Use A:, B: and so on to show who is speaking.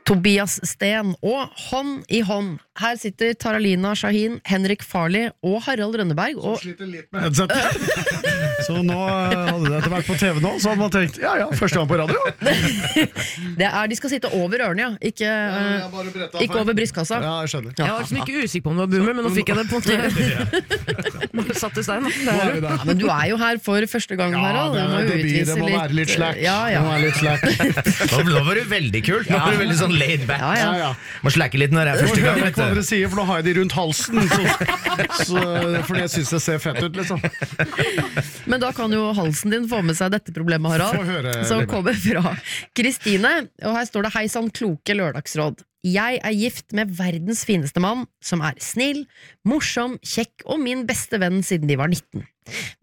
A: Tobias Sten og Hånd i hånd. Her sitter Taralina Shahin, Henrik Farley og Harald Rønneberg.
B: Som sliter litt med headset. Så nå hadde det etter vært på TV nå, så hadde man tenkt, ja, første gang på radio.
A: De skal sitte over ørene, ja. Ikke over brystkassa.
B: Ja, jeg skjønner.
C: Jeg var liksom ikke usikker på om det var boomer, men nå fikk jeg det på en satt i stein.
A: Men du er jo her for første gang, Harald.
B: Det må være litt slack.
D: Nå var du veldig kult. Nå var du veldig sånn laid back. Må slakke litt når det første gang.
B: Jeg vet ikke hva dere sier, for nå har jeg de rundt halsen. For jeg synes det ser fett ut, liksom.
A: Men da kan jo halsen din få med seg dette problemet, Harald. Som kommer fra Kristine. Og her står det: Hei sann, kloke lørdagsråd. Jeg er gift med verdens fineste mann, som er snill, morsom, kjekk og min beste venn siden de var 19.